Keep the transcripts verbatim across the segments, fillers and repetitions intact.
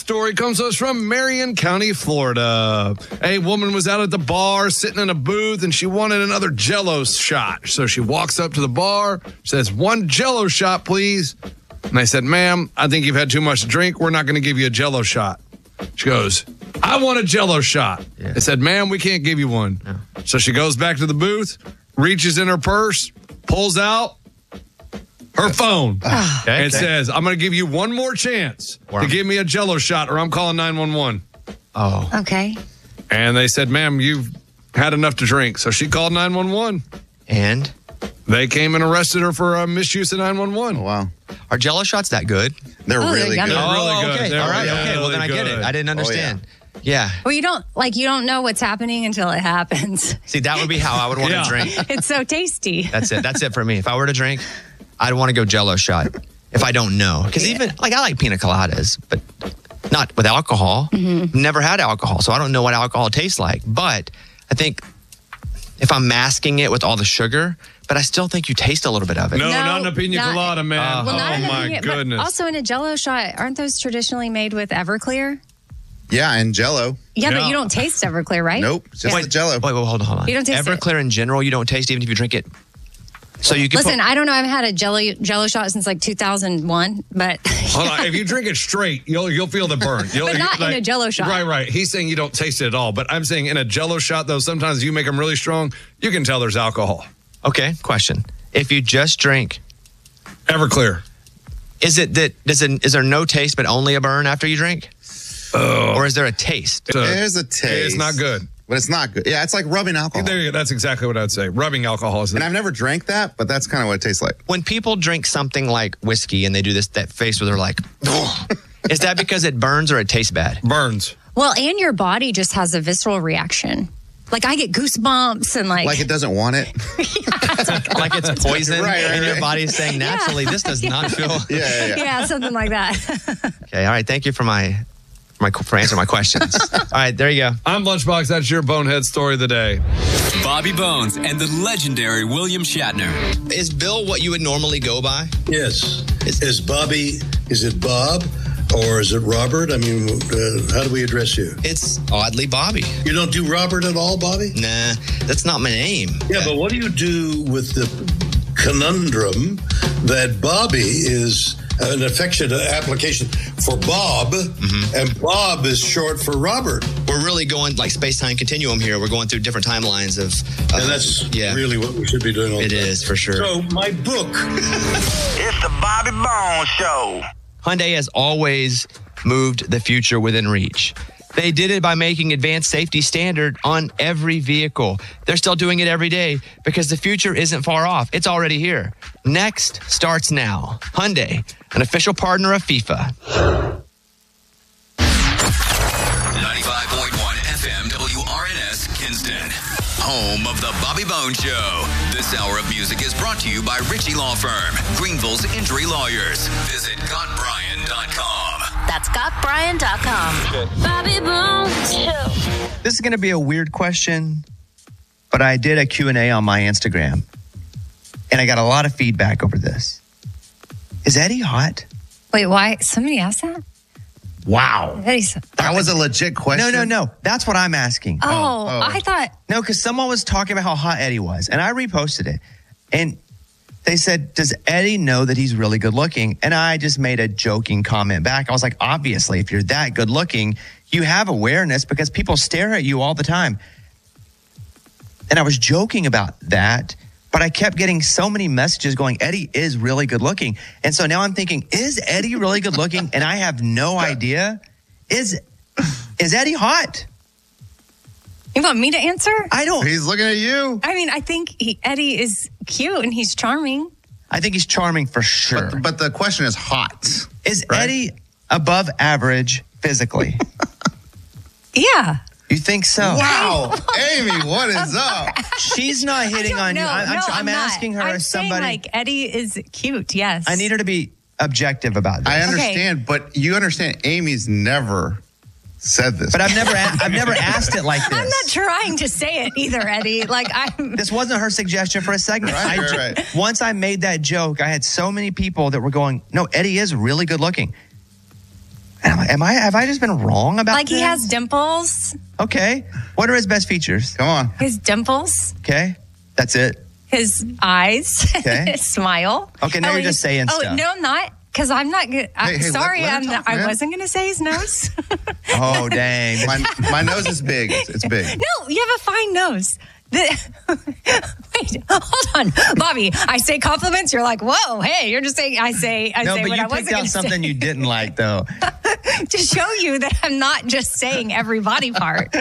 story comes to us from Marion County, Florida. A woman was out at the bar sitting in a booth and she wanted another Jell-O shot. So she walks up to the bar, says, one Jell-O shot, please. And I said, ma'am, I think you've had too much to drink. We're not going to give you a Jell-O shot. She goes, I want a Jell-O shot. Yeah. I said, ma'am, we can't give you one. No. So she goes back to the booth, reaches in her purse, pulls out her phone, oh. okay, and okay. says, I'm going to give you one more chance wow. to give me a Jell-O shot or I'm calling nine one one. Oh. Okay. And they said, ma'am, you've had enough to drink. So she called nine one one. And? They came and arrested her for uh, misuse of nine one one. Oh, wow. Are Jell-O shots that good? They're oh, really they're good. They're really good. Okay. They're All right. really Okay. Well, then I get good. it. I didn't understand. Oh, yeah. yeah. Well, you don't, like, you don't know what's happening until it happens. See, that would be how I would want yeah. to drink. It's so tasty. That's it. That's it for me. If I were to drink, I'd want to go Jell-O shot if I don't know. Because yeah. even, like, I like pina coladas, but not with alcohol. Mm-hmm. Never had alcohol, so I don't know what alcohol tastes like. But I think if I'm masking it with all the sugar, but I still think you taste a little bit of it. No, No, not in a pina not- colada, man. Uh, Well, not oh, in a my pina- goodness. But also in a Jell-O shot, aren't those traditionally made with Everclear? Yeah, and Jell-O. Yeah, Yeah. but you don't taste Everclear, right? Nope, it's just Yeah. the Jell-O. Wait, wait, hold on, hold on. You don't taste it. Everclear in general, you don't taste even if you drink it. So you can Listen, put, I don't know. I haven't had a Jello Jello shot since like two thousand one, but Hold on. If you drink it straight, you'll you'll feel the burn. You'll, But not in a Jell-O shot. Right, right. He's saying you don't taste it at all, but I'm saying in a Jell-O shot, though, sometimes you make them really strong. You can tell there's alcohol. okay, question. If you just drink, Everclear. is it that does it, is there no taste but only a burn after you drink? Oh. Or is there a taste? So, There's a taste. It's not good. But it's not good. Yeah, it's like rubbing alcohol. There you go. That's exactly what I'd say. Rubbing alcohol is. And I've never drank that, but that's kind of what it tastes like. When people drink something like whiskey and they do this that face where they're like, is that because it burns or it tastes bad? burns. well, and your body just has a visceral reaction. Like I get goosebumps and like, Like it doesn't want it. Like it's poison Right, right, and your right. body's saying naturally this does not feel. Yeah, yeah, yeah. yeah, something like that. Okay, all right. Thank you for my for my for answering my questions. All right, there you go. I'm Lunchbox. That's your bonehead story of the day. Bobby Bones and the legendary William Shatner. Is Bill what you would normally go by? Yes. Is Bobby, is it Bob or is it Robert? I mean, uh, how do we address you? It's oddly Bobby. You don't do Robert at all, Bobby? Nah, that's not my name. Yeah, but what do you do with the conundrum that Bobby is an affectionate application for Bob, mm-hmm. and Bob is short for Robert? We're really going like space-time continuum here. We're going through different timelines of. Uh, And that's yeah. really what we should be doing all It the time. is for sure. So my book. It's the Bobby Bones Show. Hyundai has always moved the future within reach. They did it by making advanced safety standard on every vehicle. They're still doing it every day because the future isn't far off. It's already here. Next starts now. Hyundai, an official partner of FIFA. ninety-five point one F M W R N S Kinston. Home of the Bobby Bones Show. This hour of music is brought to you by Ritchie Law Firm, Greenville's injury lawyers. Visit got brian dot com. That's got brian dot com. Bobby Bones Show. This is going to be a weird question, but I did a Q and A on my Instagram, and I got a lot of feedback over this. Is Eddie hot? Wait, why? Somebody asked that? Wow. Eddie's, That was a legit question. No, no, no. That's what I'm asking. oh, oh. I thought, No, because someone was talking about how hot Eddie was, and I reposted it. And they said, does Eddie know that he's really good looking? And I just made a joking comment back. I was like, obviously, if you're that good looking, you have awareness because people stare at you all the time. And I was joking about that, but I kept getting so many messages going, Eddie is really good looking. And so now I'm thinking, is Eddie really good looking? And I have no idea. Is is Eddie hot? you want me to answer? I don't. He's looking at you. I mean, I think he, Eddie is cute and he's charming. I think he's charming for sure. But, but the question is hot. Is Right? Eddie above average physically? Yeah. You think so? Wow. Amy, what is up? She's not hitting on you. No, I'm, I'm, no, I'm I'm not. asking her I'm as saying, somebody. like, Eddie is cute, yes. I need her to be objective about this. I understand, but you understand Amy's never said this. but I've never, a- I've never asked it like this. I'm not trying to say it either, Eddie. Like, I'm... This wasn't her suggestion for a segment. Right, I right, ju- right. Once I made that joke, I had so many people that were going, no, Eddie is really good looking. Am I, am I? Have I just been wrong about? Like he this? has dimples. Okay. What are his best features? Come on. His dimples. Okay. That's it. His eyes. Okay. His smile. Okay, now Oh, you're just he's- saying oh, stuff. no, I'm not. Because I'm not good. I'm Hey, hey, let- sorry. let her I'm talk, not, I man. wasn't going to say his nose. Oh, dang. My, my nose is big. It's, it's big. No, you have a fine nose. The- Wait, hold on, Bobby. I say compliments. You're like, whoa, hey. You're just saying. I say. I no, say but what you I wasn't picked out gonna something say. you didn't like, though. To show you that I'm not just saying every body part.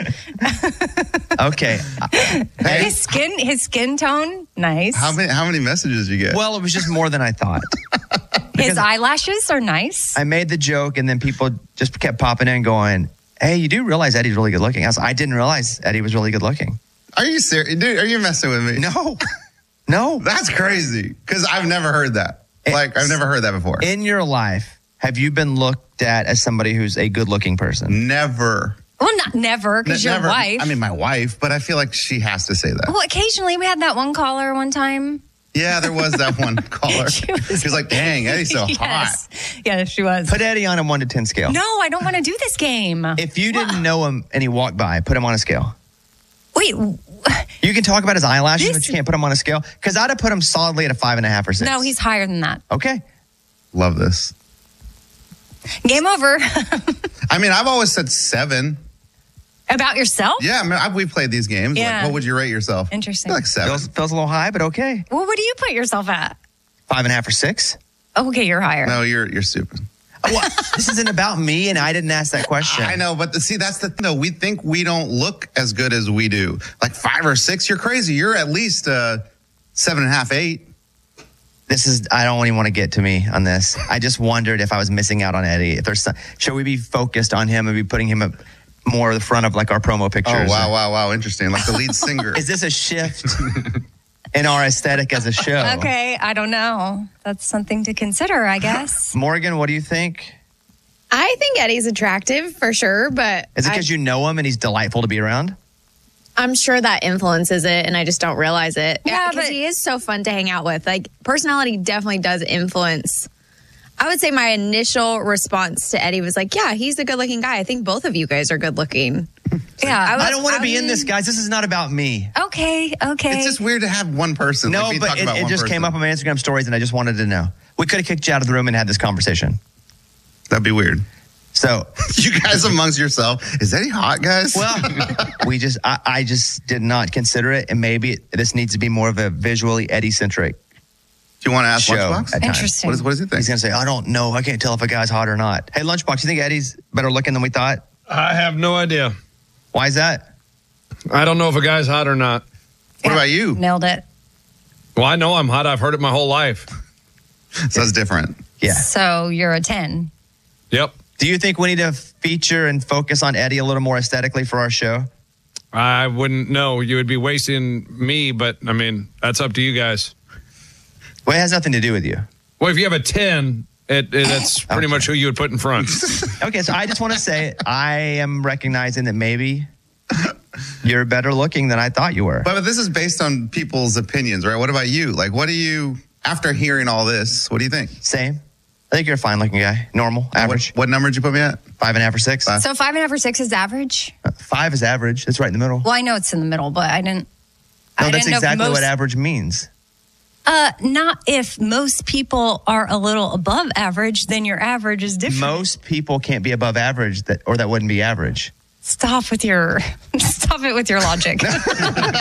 Okay. Hey, His skin, his skin tone, nice. how many how many messages you get? Well, it was just more than I thought. His eyelashes are nice. I made the joke, and then people just kept popping in going, hey, you do realize Eddie's really good looking. I, was, I didn't realize Eddie was really good looking. Are you serious, dude? Are you messing with me? No. No. That's crazy. Because I've never heard that. Like I've never heard that before. In your life, have you been looked at as somebody who's a good looking person? Never. Well, not never, because Ne- your never. wife. I mean, my wife, but I feel like she has to say that. well, occasionally we had that one caller one time. Yeah, there was that one caller. She She was- was, like, dang, Eddie's so hot. yes. Yes, she was. Put Eddie on a one to ten scale. No, I don't want to do this game. If you didn't know him and he walked by, put him on a scale. Wait, You can talk about his eyelashes, This- but you can't put him on a scale. Because I'd have put him solidly at a five and a half or six. no, he's higher than that. Okay. Love this. Game over. I mean, I've always said seven. About yourself? Yeah, I mean, I, we've played these games. Yeah. Like, what would you rate yourself? Interesting. Like seven. Feels, feels a little high, but okay. Well, what do you put yourself at? Five and a half or six. Oh, okay, you're higher. No, you're you're stupid. What? This isn't about me, and I didn't ask that question. I know, but the, see, that's the thing. No, we think we don't look as good as we do. Like five or six, you're crazy. You're at least uh, seven and a half, eight. This is, I don't even want to get to me on this. I just wondered if I was missing out on Eddie. If there's some, should we be focused on him and be putting him at more the front of like our promo pictures? Oh, wow, wow, wow. Interesting. Like the lead singer. Is this a shift in our aesthetic as a show? Okay, I don't know. That's something to consider, I guess. Morgan, what do you think? I think Eddie's attractive for sure, but Is it I- because you know him and he's delightful to be around? I'm sure that influences it, and I just don't realize it. Yeah, because but- he is so fun to hang out with. Like, personality definitely does influence. I would say my initial response to Eddie was like, yeah, he's a good-looking guy. I think both of you guys are good-looking. Yeah. I was- I don't want to I be in mean- this, guys. This is not about me. Okay, okay. It's just weird to have one person. No, like, be but talking it, about it one just person. came up on my Instagram stories, and I just wanted to know. We could have kicked you out of the room and had this conversation. That'd be weird. So, You guys amongst yourself. Is Eddie hot, guys? well, we just, I, I just did not consider it, and maybe it, this needs to be more of a visually Eddie-centric do you want to ask show. Lunchbox? at times. Interesting. What, is, what does he think? He's going to say, I don't know. I can't tell if a guy's hot or not. Hey, Lunchbox, you think Eddie's better looking than we thought? I have no idea. Why is that? I don't know if a guy's hot or not. What about you? Nailed it. Well, I know I'm hot. I've heard it my whole life. So that's different. Yeah. So you're a ten. Yep. Do you think we need to feature and focus on Eddie a little more aesthetically for our show? I wouldn't know. You would be wasting me, but I mean, that's up to you guys. Well, it has nothing to do with you. Well, if you have a ten, it, it, that's pretty much who you would put in front. Okay, so I just want to say I am recognizing that maybe you're better looking than I thought you were. But this is based on people's opinions, right? What about you? Like, what do you, after hearing all this, what do you think? Same. I think you're a fine looking guy. Normal, average. What, what number did you put me at? Five and a half or six. Five. So five and a half or six is average? Five is average. That's right in the middle. Well, I know it's in the middle, but I didn't. No, I that's didn't know if exactly most- what average means. Uh, not if most people are a little above average, then your average is different. Most people can't be above average, that or that wouldn't be average. Stop with your, stop it with your logic.